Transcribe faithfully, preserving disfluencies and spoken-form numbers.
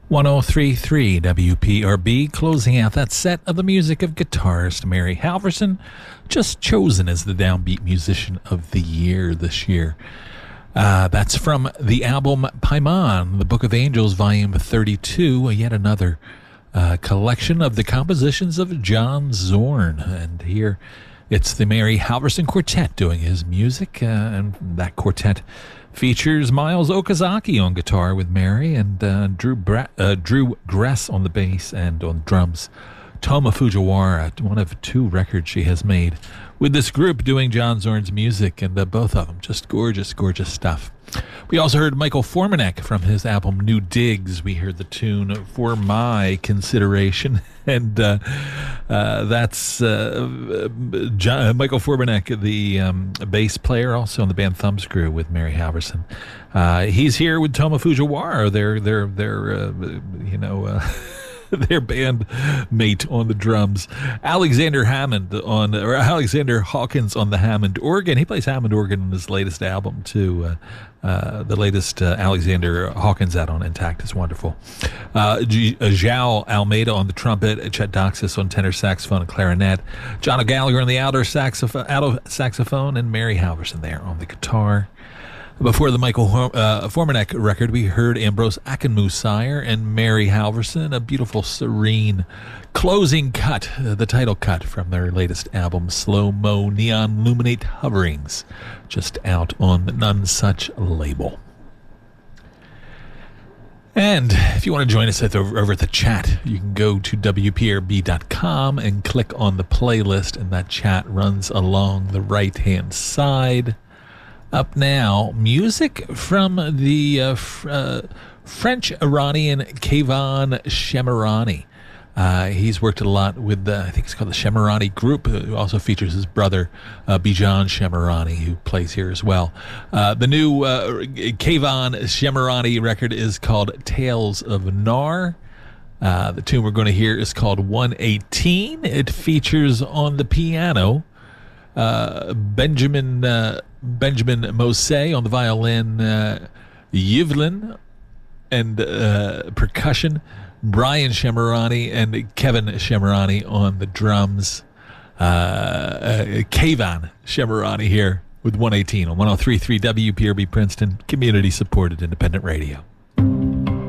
one oh three point three W P R B, closing out that set of the music of guitarist Mary Halvorson, just chosen as the Downbeat Musician of the Year this year. Uh, that's from the album Paimon, the Book of Angels, Volume thirty-two, yet another uh, collection of the compositions of John Zorn. And here it's the Mary Halvorson Quartet doing his music, uh, and that quartet features Miles Okazaki on guitar with Mary, and uh, Drew Bra- uh, Drew Gress on the bass and on drums. Toma Fujiwara, one of two records she has made with this group doing John Zorn's music, and uh, both of them just gorgeous, gorgeous stuff. We also heard Michael Formanek from his album New Digs. We heard the tune For My Consideration, and uh, uh, that's uh, John, Michael Formanek, the um, bass player, also in the band Thumbscrew with Mary Halvorson. Uh, he's here with Toma Fujiwara, their, their, their uh, you know... Uh, their band mate on the drums. Alexander Hammond on, or Alexander Hawkins on the Hammond organ. He plays Hammond organ in his latest album too. Uh, uh, the latest uh, Alexander Hawkins out on Intact is wonderful. Uh, G- uh, João Almeida on the trumpet, Chet Doxis on tenor saxophone and clarinet, John O'Gallagher on the outer saxophone, alto saxophone, and Mary Halvorson there on the guitar. Before the Michael uh, Formanek record, we heard Ambrose Akinmusire and Mary Halvorson, a beautiful, serene closing cut, uh, the title cut from their latest album, Slow Mo Neon Luminate Hoverings, just out on the None Such label. And if you want to join us at the, over at the chat, you can go to W P R B dot com and click on the playlist, and that chat runs along the right-hand side. Up now, music from the uh, fr- uh, French-Iranian Kayvan Shemirani. Uh, he's worked a lot with, the, I think it's called the Shemirani Group, who also features his brother, uh, Bijan Shemirani, who plays here as well. Uh, the new uh, Kayvan Shemirani record is called Tales of Nar. Uh, the tune we're going to hear is called one eighteen. It features on the piano Uh, Benjamin uh, Benjamin Mosé on the violin, uh, Yivlin, and uh, percussion, Brian Shemirani and Kevin Shemirani on the drums. Uh, uh, Kayvan Shemirani here with one eighteen on one oh three point three W P R B Princeton, community supported independent radio.